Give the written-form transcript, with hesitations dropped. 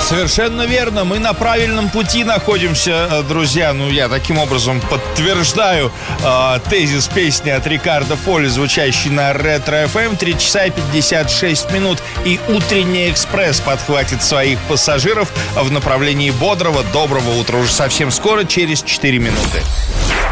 Совершенно верно, мы на правильном пути находимся, друзья. Ну, я таким образом подтверждаю тезис песни от Рикардо Фолли, звучащей на Ретро FM. 3 часа и 56 минут. И утренний экспресс подхватит своих пассажиров в направлении бодрого, доброго утра. Уже совсем скоро, через 4 минуты.